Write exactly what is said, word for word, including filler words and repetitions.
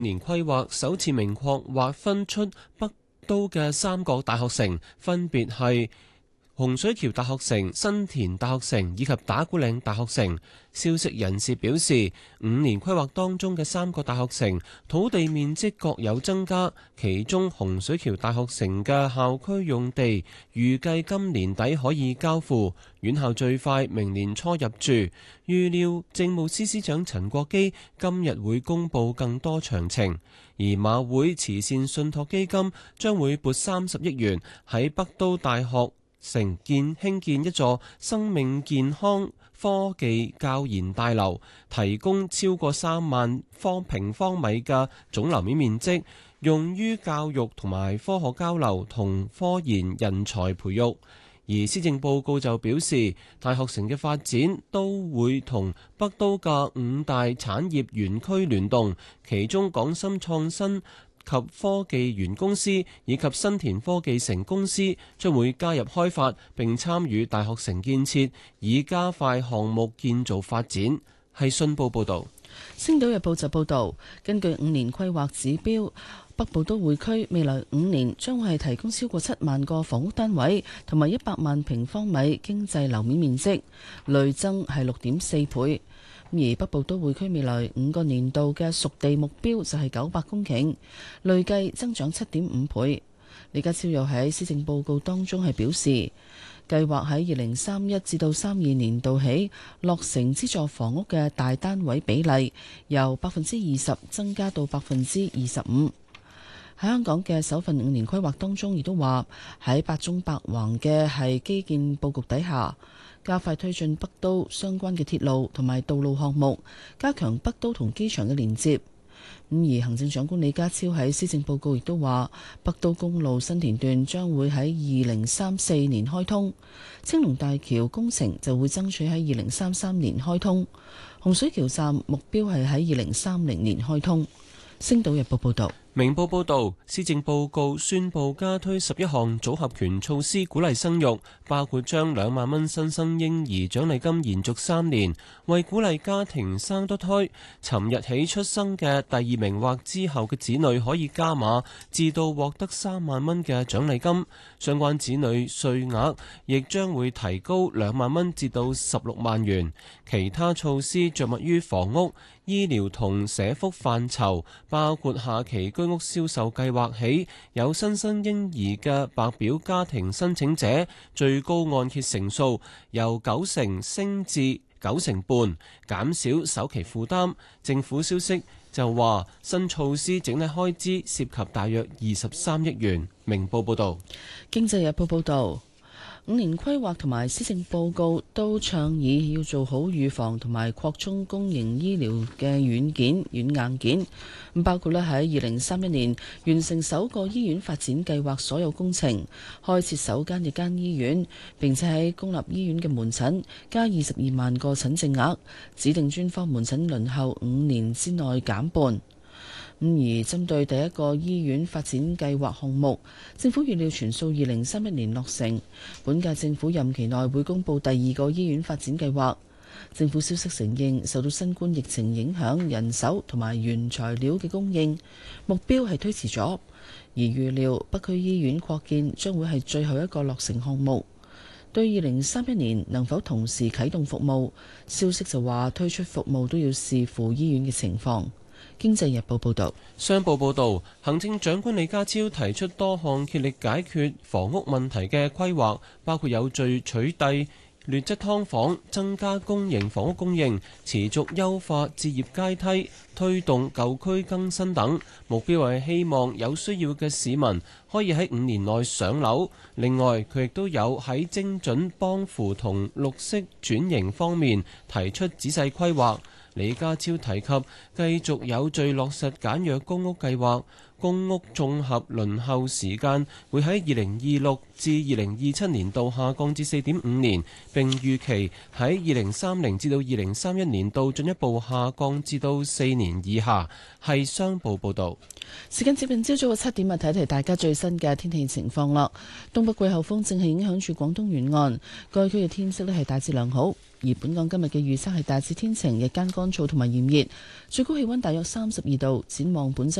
年規劃首次明確劃分出北都嘅三個大學城，分別係洪水橋大學城、新田大學城以及打鼓嶺大學城。消息人士表示，五年規劃當中嘅三個大學城土地面積各有增加，其中洪水橋大學城嘅校區用地預計今年底可以交付，院校最快明年初入住。預料政務司司長陳國基今日會公布更多詳情，而馬會慈善信託基金將會撥三十億元喺北都大學城建興建一座生命健康科技教研大樓，提供超過三萬方平方米嘅總樓面面積，用於教育同埋科學交流同科研人才培育。而施政報告就表示，大學城嘅發展都會同北都嘅五大產業園區聯動，其中港深創新及科技園公司以及新田科技城公司將會加入開發並參與大學城建設，以加快項目建造發展。係信報報導。 星島日報就報導，根據五年規劃指標，北部都會區未來五年將會係提供超過七萬個房屋單位同埋一百萬平方米經濟樓面面積，累增係六點四倍。而北部都會區未來五個年度嘅熟地目標就係九百公頃，累計增長七點五倍。李家超又喺施政報告當中係表示，計劃喺二零三一至到三二年度起落成資助房屋嘅大單位比例由百分之二十增加到百分之二十五。喺香港嘅首份五年規劃當中，亦都話喺百縱百橫嘅係基建佈局底下，加快推進北都相關嘅鐵路同埋道路項目，加強北都同機場嘅連接。咁而行政長官李家超喺施政報告亦都話，北都公路新田段將會喺二零三四年開通，青龍大橋工程就會爭取喺二零三三年開通，洪水橋站目標係喺二零三零年開通。星島日報報道。 明報報導，施政報告宣布加推十一項組合拳措施，鼓勵生育，包括將兩萬蚊新生嬰兒獎勵金延續三年，為鼓勵家庭生多胎，尋日起出生嘅第二名或之後嘅子女可以加碼，至到獲得三萬蚊嘅獎勵金。相關子女稅額亦將會提高兩萬蚊至到十六萬元。其他措施着墨於房屋、醫療同社福範疇，包括下期居屋銷售計劃起，有新生嬰兒嘅白表家庭申請者，最高按揭成數由九成升至九成半，減少首期負擔。政府消息就話，新措施整體開支涉及大約二十三億元。明報報道。 經濟日報報道。五年規劃同埋施政報告都倡議要做好預防同埋擴充公營醫療嘅軟件軟硬件，咁包括咧喺二零三一年完成首個醫院發展計劃所有工程，開設首間日間醫院，並且喺公立醫院嘅門診加二十二萬個診症額，指定專科門診輪候五年之內減半。咁而針對第一個醫院發展計劃項目，政府預料全數二零三一年落成，本屆政府任期內會公布第二個醫院發展計劃。政府消息承認，受到新冠疫情影響，人手同埋原材料嘅供應目標係推遲咗，而預料北區醫院擴建將會係最後一個落成項目。對二零三一年能否同時啟動服務，消息就話推出服務都要視乎醫院嘅情況。經濟日報報導。 商報報導，行政長官李家超提出多項竭力解決房屋問題嘅規劃，包括有序取締劣質劏房，增加公營房屋供應，持續優化置業階梯，推動舊區更新等。目標係希望有需要嘅市民可以喺五年內上樓。另外，佢亦都有喺精準幫扶同綠色轉型方面提出仔細規劃。李家超提及繼續有序落實簡約公屋計劃，公屋綜合輪候時間會喺二零二六至二零二七年度下降至四點五年，並預期喺二零三零至到二零三一年度進一步下降至到四年以下。係商報報導。 時間接近朝早嘅七點啊，睇一睇大家最新嘅天氣情況啦。東北季候風正係影響住廣東沿岸，該區嘅天色呢係大致良好。而本港今日嘅預測係大致天晴，日間乾燥同埋炎熱，最高氣溫大約三十二度。展望本週